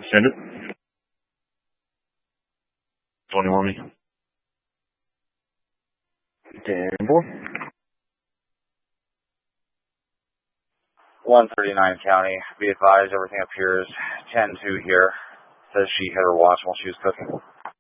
Send it. 21 me. 10-4. 139 County. Be advised, everything appears 10-2 here. Says she hit her watch while she was cooking.